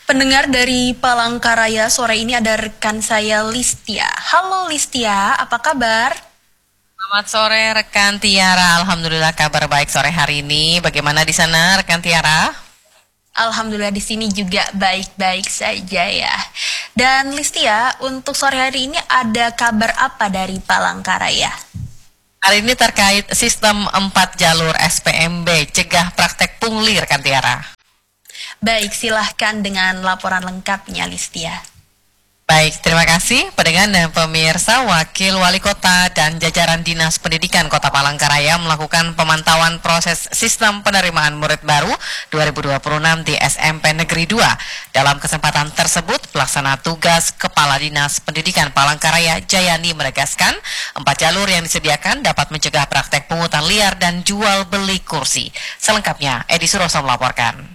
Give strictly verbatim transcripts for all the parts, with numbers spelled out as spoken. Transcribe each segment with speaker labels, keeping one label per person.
Speaker 1: Pendengar dari Palangkaraya, sore ini ada rekan saya Listia. Halo Listia, apa kabar?
Speaker 2: Selamat sore rekan Tiara, alhamdulillah kabar baik sore hari ini. Bagaimana di sana rekan Tiara?
Speaker 1: Alhamdulillah di sini juga baik-baik saja ya. Dan Listia, untuk sore hari ini ada kabar apa dari Palangkaraya?
Speaker 2: Hari ini terkait sistem empat jalur S P M B, cegah praktek pungli rekan Tiara.
Speaker 1: Baik, silahkan dengan laporan lengkapnya, Listia.
Speaker 2: Baik, terima kasih pendengar dan pemirsa. Wakil Wali Kota dan jajaran Dinas Pendidikan Kota Palangkaraya melakukan pemantauan proses sistem penerimaan murid baru dua ribu dua puluh enam di S M P Negeri dua. Dalam kesempatan tersebut, pelaksana tugas Kepala Dinas Pendidikan Palangkaraya Jayani menegaskan empat jalur yang disediakan dapat mencegah praktek pungutan liar dan jual beli kursi. Selengkapnya, Edi Suroso melaporkan.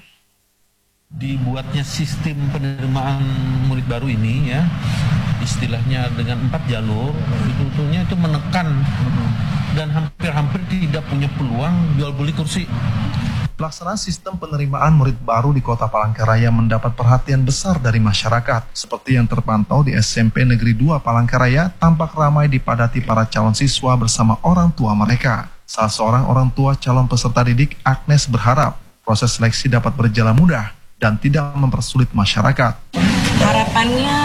Speaker 3: Dibuatnya sistem penerimaan murid baru ini ya, istilahnya dengan empat jalur, sebetulnya itu menekan dan hampir-hampir tidak punya peluang jual beli kursi.
Speaker 4: Pelaksanaan sistem penerimaan murid baru di Kota Palangkaraya mendapat perhatian besar dari masyarakat. Seperti yang terpantau di S M P Negeri dua Palangkaraya, tampak ramai dipadati para calon siswa bersama orang tua mereka. Salah seorang orang tua calon peserta didik, Agnes, berharap proses seleksi dapat berjalan mudah dan tidak mempersulit masyarakat.
Speaker 5: Harapannya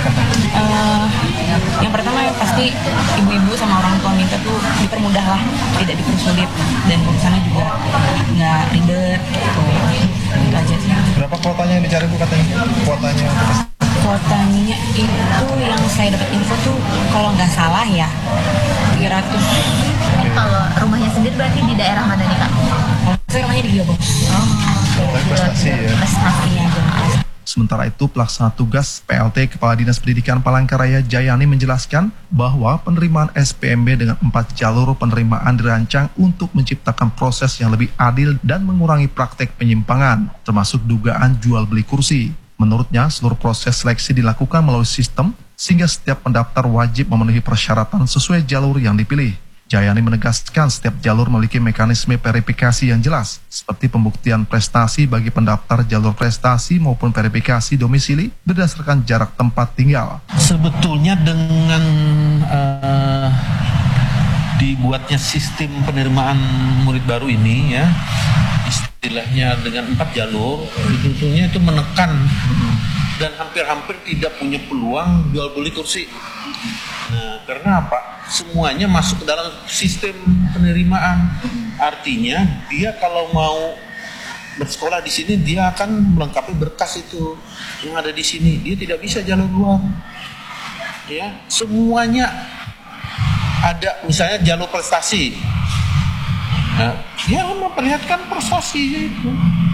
Speaker 5: uh, yang pertama yang pasti ibu-ibu sama orang tua minta tuh dipermudah lah, tidak dipersulit, dan urusannya juga nggak ribet gitu. Itu aja sih.
Speaker 4: Berapa kuotanya yang dicari Bu katanya? Kuotanya?
Speaker 5: Kuotanya itu yang saya dapat info tuh kalau nggak salah ya tiga ratus.
Speaker 6: Kalau rumahnya sendiri berarti di daerah mana nih Kak?
Speaker 5: Kalau saya rumahnya di Giobos. Oh,
Speaker 4: prestasi ya.
Speaker 5: Prestasi aja.
Speaker 4: Sementara itu, pelaksana tugas P L T Kepala Dinas Pendidikan Palangkaraya Jayani menjelaskan bahwa penerimaan S P M B dengan empat jalur penerimaan dirancang untuk menciptakan proses yang lebih adil dan mengurangi praktek penyimpangan, termasuk dugaan jual beli kursi. Menurutnya, seluruh proses seleksi dilakukan melalui sistem, sehingga setiap pendaftar wajib memenuhi persyaratan sesuai jalur yang dipilih. Jayani menegaskan setiap jalur memiliki mekanisme verifikasi yang jelas, seperti pembuktian prestasi bagi pendaftar jalur prestasi maupun verifikasi domisili berdasarkan jarak tempat tinggal.
Speaker 3: Sebetulnya dengan uh, dibuatnya sistem penerimaan murid baru ini ya, istilahnya dengan empat jalur, sebetulnya itu menekan dan hampir-hampir tidak punya peluang jual beli kursi. Nah, karena apa? Semuanya masuk ke dalam sistem penerimaan. Artinya dia kalau mau bersekolah di sini, dia akan melengkapi berkas itu yang ada di sini. Dia tidak bisa jalur luar. Ya, semuanya ada. Misalnya jalur prestasi. Nah, dia memperlihatkan prestasi itu.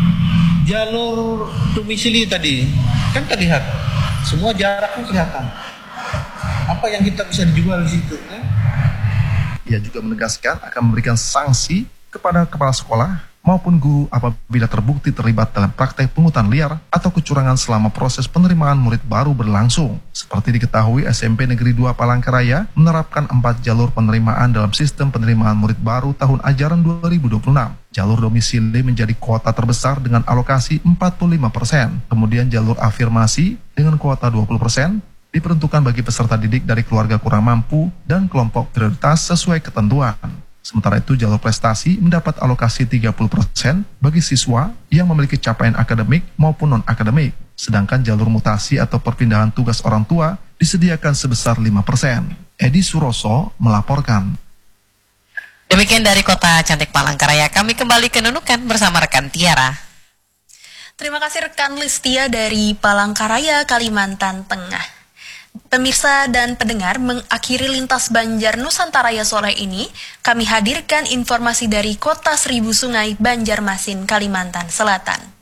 Speaker 3: Jalur domisili tadi kan terlihat. Semua jaraknya kelihatan. Apa yang kita bisa dijual di situ? Eh?
Speaker 4: Ia juga menegaskan akan memberikan sanksi kepada kepala sekolah maupun guru apabila terbukti terlibat dalam praktek pungutan liar atau kecurangan selama proses penerimaan murid baru berlangsung. Seperti diketahui, S M P Negeri dua Palangkaraya menerapkan empat jalur penerimaan dalam sistem penerimaan murid baru tahun ajaran dua ribu dua puluh enam. Jalur domisili menjadi kuota terbesar dengan alokasi empat puluh lima persen. Kemudian jalur afirmasi dengan kuota dua puluh persen. Diperuntukkan bagi peserta didik dari keluarga kurang mampu dan kelompok prioritas sesuai ketentuan. Sementara itu, jalur prestasi mendapat alokasi tiga puluh persen bagi siswa yang memiliki capaian akademik maupun non-akademik. Sedangkan jalur mutasi atau perpindahan tugas orang tua disediakan sebesar lima persen. Edi Suroso melaporkan.
Speaker 2: Demikian dari Kota Cantik Palangkaraya, kami kembali ke Nunukan bersama rekan Tiara.
Speaker 1: Terima kasih rekan Listia dari Palangkaraya, Kalimantan Tengah. Pemirsa dan pendengar, mengakhiri lintas Banjar Nusantaraya sore ini, kami hadirkan informasi dari Kota Seribu Sungai, Banjarmasin, Kalimantan Selatan.